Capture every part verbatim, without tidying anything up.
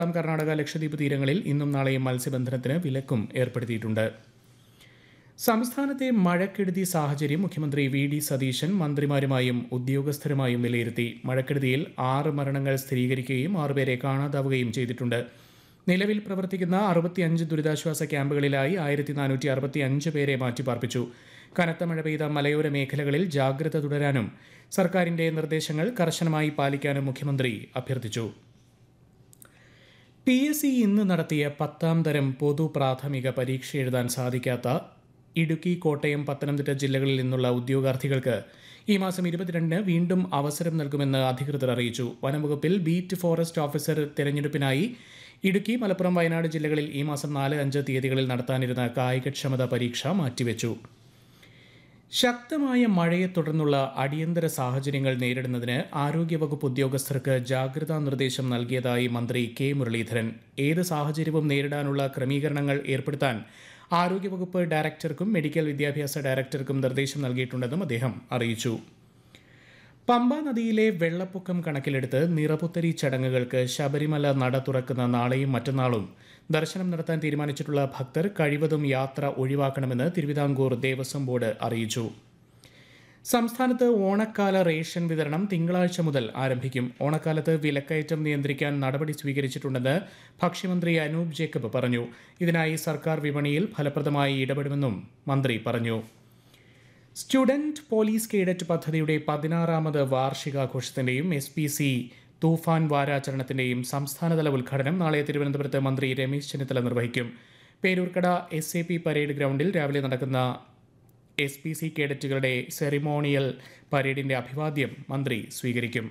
കർണാടക ലക്ഷദ്വീപ് തീരങ്ങളിൽ ഇന്നും നാളെയും മത്സ്യബന്ധനത്തിന് വിലക്കും ഏർപ്പെടുത്തിയിട്ടുണ്ട്. സംസ്ഥാനത്തെ മഴക്കെടുതി സാഹചര്യം മുഖ്യമന്ത്രി വി ഡി സതീശൻ മന്ത്രിമാരുമായും ഉദ്യോഗസ്ഥരുമായും വിലയിരുത്തി. മഴക്കെടുതിയിൽ ആറ് മരണങ്ങൾ സ്ഥിരീകരിക്കുകയും ആറുപേരെ കാണാതാവുകയും ചെയ്തിട്ടുണ്ട്. നിലവിൽ പ്രവർത്തിക്കുന്ന അറുപത്തിയഞ്ച് ദുരിതാശ്വാസ ക്യാമ്പുകളിലായി ആയിരത്തി നാനൂറ്റി അറുപത്തി അഞ്ച് പേരെ മാറ്റിപ്പാർപ്പിച്ചു. കനത്ത മഴ പെയ്ത മലയോര മേഖലകളിൽ ജാഗ്രത തുടരാനും സർക്കാരിന്റെ നിർദ്ദേശങ്ങൾ കർശനമായി പാലിക്കാനും മുഖ്യമന്ത്രി അഭ്യർത്ഥിച്ചു. പി എസ് സി ഇന്ന് നടത്തിയ പത്താം തരം പൊതു പ്രാഥമിക പരീക്ഷ എഴുതാൻ സാധിക്കാത്ത ഇടുക്കി, കോട്ടയം, പത്തനംതിട്ട ജില്ലകളിൽ നിന്നുള്ള ഉദ്യോഗാർത്ഥികൾക്ക് ഈ മാസം ഇരുപത്തിരണ്ടിന് വീണ്ടും അവസരം നൽകുമെന്ന് അധികൃതർ അറിയിച്ചു. വനംവകുപ്പിൽ beat forest officer തെരഞ്ഞെടുപ്പിനായി Idukki, Malappuram, Wayanad ജില്ലകളിൽ ഈ മാസം നാല് അഞ്ച് തീയതികളിൽ നടത്താനിരുന്ന കായികക്ഷമതാ പരീക്ഷ മാറ്റിവെച്ചു. ശക്തമായ മഴയെ തുടർന്നുള്ള അടിയന്തര സാഹചര്യങ്ങൾ നേരിടുന്നതിന് ആരോഗ്യവകുപ്പ് ഉദ്യോഗസ്ഥർക്ക് ജാഗ്രതാ നിർദ്ദേശം നൽകിയതായി മന്ത്രി കെ മുരളീധരൻ. ഏത് സാഹചര്യവും നേരിടാനുള്ള ക്രമീകരണങ്ങൾ ഏർപ്പെടുത്താൻ ആരോഗ്യവകുപ്പ് ഡയറക്ടർക്കും മെഡിക്കൽ വിദ്യാഭ്യാസ ഡയറക്ടർക്കും നിർദ്ദേശം നൽകിയിട്ടുണ്ടെന്നും അദ്ദേഹം അറിയിച്ചു. പമ്പ നദിയിലെ വെള്ളപ്പൊക്കം കണക്കിലെടുത്ത് നിറപുത്തരി ചടങ്ങുകൾക്ക് ശബരിമല നട തുറക്കുന്ന നാളെയും മറ്റന്നാളും ദർശനം നടത്താൻ തീരുമാനിച്ചിട്ടുള്ള ഭക്തർ കഴിവതും യാത്ര ഒഴിവാക്കണമെന്ന് തിരുവിതാംകൂർ ദേവസ്വം ബോർഡ് അറിയിച്ചു. സംസ്ഥാനത്ത് ഓണക്കാല റേഷൻ വിതരണം തിങ്കളാഴ്ച മുതൽ ആരംഭിക്കും. ഓണക്കാലത്ത് വിലക്കയറ്റം നിയന്ത്രിക്കാൻ നടപടി സ്വീകരിച്ചിട്ടുണ്ടെന്ന് ഭക്ഷ്യമന്ത്രി അനൂപ് ജേക്കബ് പറഞ്ഞു. ഇതിനായി സർക്കാർ വിപണിയിൽ ഫലപ്രദമായി ഇടപെടുമെന്നും മന്ത്രി പറഞ്ഞു. സ്റ്റുഡന്റ് പോലീസ് കേഡറ്റ് പദ്ധതിയുടെ പതിനാറാമത് വാർഷികാഘോഷത്തിന്റെയും എസ് പി സി തൂഫാൻ വാരാചരണത്തിന്റെയും സംസ്ഥാനതല ഉദ്ഘാടനം നാളെ തിരുവനന്തപുരത്ത് മന്ത്രി രമേശ് ചെന്നിത്തല നിർവഹിക്കും. Peroorkada S A P parade ഗ്രൗണ്ടിൽ രാവിലെ നടക്കുന്ന എസ് പി സി കേഡറ്റുകളുടെ സെറിമോണിയൽ പരേഡിന്റെ അഭിവാദ്യം മന്ത്രി സ്വീകരിക്കും.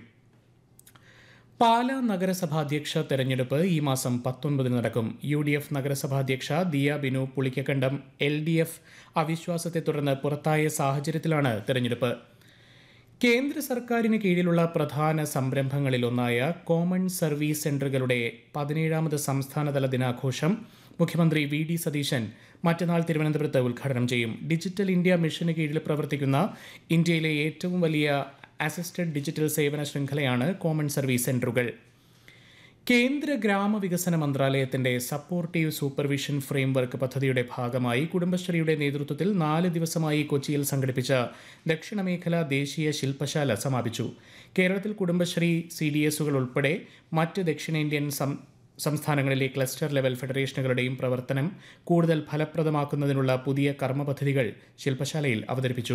പാലാ നഗരസഭാധ്യക്ഷ തെരഞ്ഞെടുപ്പ് ഈ മാസം പത്തൊൻപതിന് നടക്കും. U D F നഗരസഭാധ്യക്ഷ Diya Binu Pulikkakandam L D F അവിശ്വാസത്തെ തുടർന്ന് പുറത്തായ സാഹചര്യത്തിലാണ് തെരഞ്ഞെടുപ്പ്. കേന്ദ്ര സർക്കാരിന് കീഴിലുള്ള പ്രധാന സംരംഭങ്ങളിലൊന്നായ കോമൺ സർവീസ് സെന്ററുകളുടെ പതിനേഴാമത് സംസ്ഥാനതല ദിനാഘോഷം മുഖ്യമന്ത്രി വി ഡി സതീശൻ മറ്റന്നാൾ തിരുവനന്തപുരത്ത് ഉദ്ഘാടനം ചെയ്യും. ഡിജിറ്റൽ ഇന്ത്യ മിഷന് കീഴിൽ പ്രവർത്തിക്കുന്ന ഇന്ത്യയിലെ ഏറ്റവും വലിയ അസിസ്റ്റഡ് ഡിജിറ്റൽ സേവന ശൃംഖലയാണ് കോമൺ സർവീസ് സെന്ററുകൾ. കേന്ദ്ര ഗ്രാമവികസന മന്ത്രാലയത്തിന്റെ സപ്പോർട്ടീവ് സൂപ്പർവിഷൻ ഫ്രെയിംവർക്ക് പദ്ധതിയുടെ ഭാഗമായി കുടുംബശ്രീയുടെ നേതൃത്വത്തിൽ നാല് ദിവസമായി കൊച്ചിയിൽ സംഘടിപ്പിച്ച ദക്ഷിണമേഖല ദേശീയ ശില്പശാല സമാപിച്ചു. കേരളത്തിൽ കുടുംബശ്രീ സി ഡി എസുകൾ ഉൾപ്പെടെ മറ്റ് ദക്ഷിണേന്ത്യൻ സംസ്ഥാനങ്ങളിലെ ക്ലസ്റ്റർ ലെവൽ ഫെഡറേഷനുകളുടെയും പ്രവർത്തനം കൂടുതൽ ഫലപ്രദമാക്കുന്നതിനുള്ള പുതിയ കർമ്മപദ്ധതികൾ ശില്പശാലയിൽ അവതരിപ്പിച്ചു.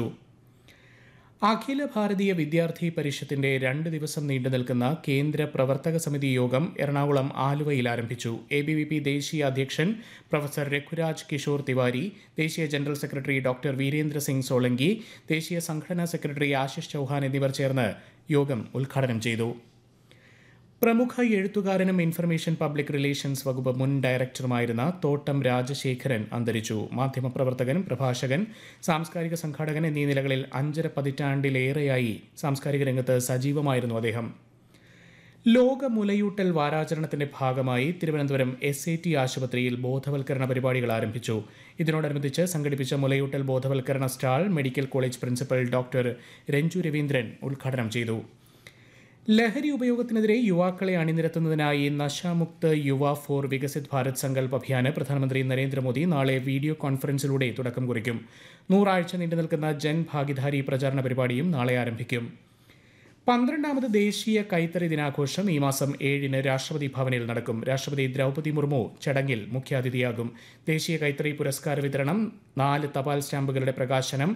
അഖില ഭാരതീയ വിദ്യാർത്ഥി പരിഷത്തിന്റെ രണ്ട് ദിവസം നീണ്ടു നിൽക്കുന്ന കേന്ദ്ര പ്രവർത്തക സമിതി യോഗം എറണാകുളം ആലുവയിൽ ആരംഭിച്ചു. എ ബി വി പി ദേശീയ അധ്യക്ഷൻ പ്രൊഫസർ രഘുരാജ് കിഷോർ തിവാരി, ദേശീയ general secretary doctor Virendra Singh Solanki, ദേശീയ സംഘടനാ സെക്രട്ടറി ആശിഷ് ചൌഹാൻ എന്നിവർ ചേർന്ന് യോഗം ഉദ്ഘാടനം ചെയ്തു. പ്രമുഖ എഴുത്തുകാരനും ഇൻഫർമേഷൻ പബ്ലിക് റിലേഷൻസ് വകുപ്പ് മുൻ ഡയറക്ടറുമായിരുന്ന തോട്ടം രാജശേഖരൻ അന്തരിച്ചു. മാധ്യമപ്രവർത്തകൻ, പ്രഭാഷകൻ, സാംസ്കാരിക സംഘാടകൻ എന്നീ നിലകളിൽ അഞ്ചര പതിറ്റാണ്ടിലേറെയായി സാംസ്കാരിക രംഗത്ത് സജീവമായിരുന്നു അദ്ദേഹം. ലോക മുലയൂട്ടൽ വാരാചരണത്തിന്റെ ഭാഗമായി തിരുവനന്തപുരം എസ് എ ടി ആശുപത്രിയിൽ ബോധവൽക്കരണ പരിപാടികൾ ആരംഭിച്ചു. ഇതിനോടനുബന്ധിച്ച് സംഘടിപ്പിച്ച മുലയൂട്ടൽ ബോധവൽക്കരണ stall medical college principal doctor Ranju Raveendran ഉദ്ഘാടനം ചെയ്തു. ലഹരി ഉപയോഗത്തിനെതിരെ യുവാക്കളെ അണിനിരത്തുന്നതിനായി നശാമുക്ത് യുവ ഫോർ വികസിത് ഭാരത് സങ്കൽപ് അഭിയാന് പ്രധാനമന്ത്രി നരേന്ദ്രമോദി നാളെ വീഡിയോ കോൺഫറൻസിലൂടെ തുടക്കം കുറിക്കും. നൂറാഴ്ച നീണ്ടു നിൽക്കുന്ന ജൻ ഭാഗിദാരി പ്രചാരണ പരിപാടിയും നാളെ ആരംഭിക്കും. പന്ത്രണ്ടാമത് ദേശീയ കൈത്തറി ദിനാഘോഷം ഈ മാസം ഏഴിന് രാഷ്ട്രപതി ഭവനിൽ നടക്കും. രാഷ്ട്രപതി ദ്രൗപദി മുർമു ചടങ്ങിൽ മുഖ്യാതിഥിയാകും. ദേശീയ കൈത്തറി പുരസ്കാര വിതരണം, നാല് തപാൽ സ്റ്റാമ്പുകളുടെ പ്രകാശനം,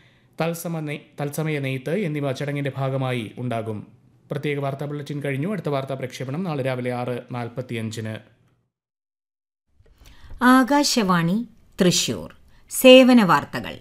തത്സമയ നെയ്ത്ത് എന്നിവ ചടങ്ങിന്റെ ഭാഗമായി ഉണ്ടാകും. പ്രത്യേക വാർത്താ ബുള്ളറ്റിൻ കഴിഞ്ഞു. അടുത്ത വാർത്താ പ്രക്ഷേപണം നാളെ രാവിലെ ആറ് നാൽപ്പത്തിയഞ്ചിന്. ആകാശവാണി തൃശൂർ. സേവന വാർത്തകൾ.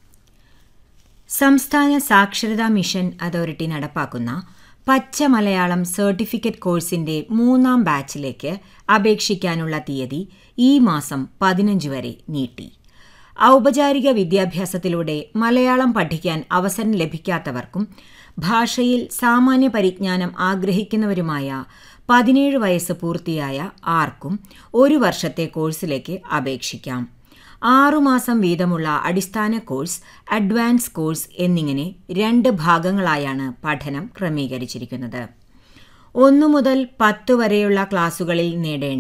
സംസ്ഥാന സാക്ഷരതാ മിഷൻ അതോറിറ്റി നടപ്പാക്കുന്ന പച്ച മലയാളം സർട്ടിഫിക്കറ്റ് കോഴ്സിന്റെ മൂന്നാം ബാച്ചിലേക്ക് അപേക്ഷിക്കാനുള്ള തീയതി ഈ മാസം പതിനഞ്ച് വരെ നീട്ടി. ഔപചാരിക വിദ്യാഭ്യാസത്തിലൂടെ മലയാളം പഠിക്കാൻ അവസരം ലഭിക്കാത്തവർക്കും ഭാഷയിൽ സാമാന്യ പരിജ്ഞാനം ആഗ്രഹിക്കുന്നവരുമായ പതിനേഴ് വയസ്സ് പൂർത്തിയായ ആർക്കും ഒരു വർഷത്തെ കോഴ്സിലേക്ക് അപേക്ഷിക്കാം. ആറുമാസം വീതമുള്ള അടിസ്ഥാന കോഴ്സ്, അഡ്വാൻസ് കോഴ്സ് എന്നിങ്ങനെ രണ്ട് ഭാഗങ്ങളായാണ് പഠനം ക്രമീകരിച്ചിരിക്കുന്നത്. ഒന്നു മുതൽ പത്ത് വരെയുള്ള ക്ലാസുകളിൽ നേടേണ്ട